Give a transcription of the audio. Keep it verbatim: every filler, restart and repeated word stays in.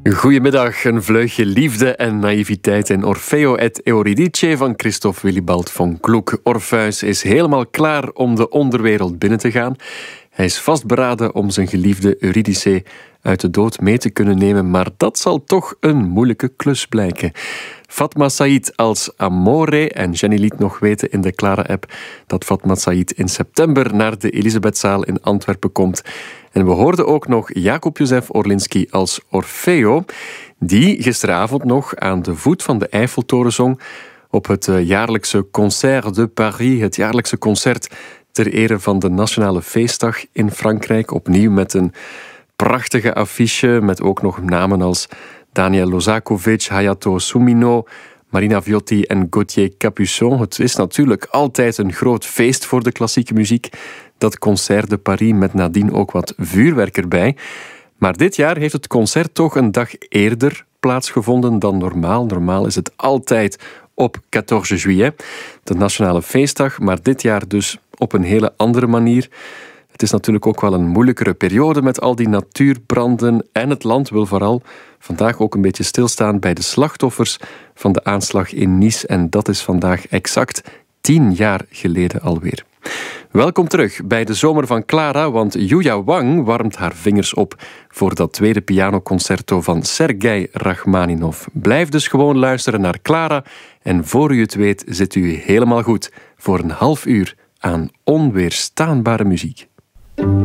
Goedemiddag, een vleugje liefde en naïviteit in Orfeo et Euridice van Christoph Willibald von Gluck. Orpheus is helemaal klaar om de onderwereld binnen te gaan. Hij is vastberaden om zijn geliefde Eurydice uit de dood mee te kunnen nemen, maar dat zal toch een moeilijke klus blijken. Fatma Said als Amore, en Jenny liet nog weten in de Clara-app dat Fatma Said in september naar de Elisabethzaal in Antwerpen komt. En we hoorden ook nog Jacob-Josef Orlinski als Orfeo, die gisteravond nog aan de voet van de Eiffeltoren zong op het jaarlijkse Concert de Paris, het jaarlijkse concert ter ere van de Nationale Feestdag in Frankrijk. Opnieuw met een prachtige affiche met ook nog namen als Daniel Lozakovic, Hayato Sumino, Marina Viotti en Gauthier Capuçon. Het is natuurlijk altijd een groot feest voor de klassieke muziek, dat Concert de Paris, met nadien ook wat vuurwerk erbij. Maar dit jaar heeft het concert toch een dag eerder plaatsgevonden dan normaal. Normaal is het altijd op veertien juillet, de Nationale Feestdag, maar dit jaar dus op een hele andere manier. Het is natuurlijk ook wel een moeilijkere periode met al die natuurbranden en het land wil vooral vandaag ook een beetje stilstaan bij de slachtoffers van de aanslag in Nice. En dat is vandaag exact tien jaar geleden alweer. Welkom terug bij de zomer van Clara, want Yuya Wang warmt haar vingers op voor dat tweede pianoconcerto van Sergei Rachmaninov. Blijf dus gewoon luisteren naar Clara en voor u het weet zit u helemaal goed voor een half uur aan onweerstaanbare muziek.